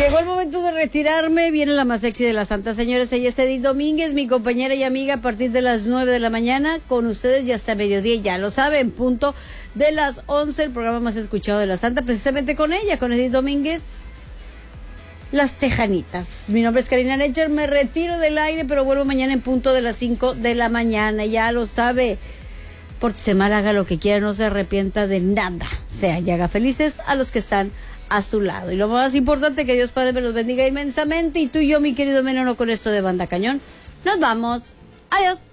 Llegó el momento de retirarme. Viene la más sexy de las santas señores. Ella es Edith Domínguez, mi compañera y amiga, a partir de las 9 de la mañana. Con ustedes ya hasta mediodía, ya lo saben, punto de las 11, el programa más escuchado de la santa, precisamente con ella, con Edith Domínguez. Las Tejanitas. Mi nombre es Karina Necher, me retiro del aire, pero vuelvo mañana en punto de las 5 de la mañana. Ya lo sabe. Pórtese mal, haga lo que quiera, no se arrepienta de nada. Sean y haga felices a los que están a su lado. Y lo más importante, que Dios Padre me los bendiga inmensamente. Y tú y yo, mi querido Menano, con esto de Banda Cañón, nos vamos. Adiós.